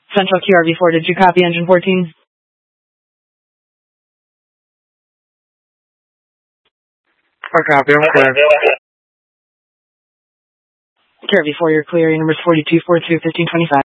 Central QRV4, did you copy engine 14? I copy, I'm clear. QRV4, you're clear. Your number's 4242 1525.